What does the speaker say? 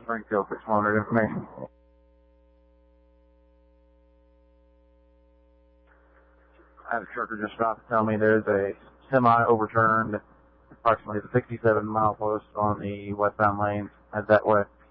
Springfield 600 information. I had a trucker just stop to tell me there's a semi overturned approximately the 67 mile post on the westbound lane. Head that way.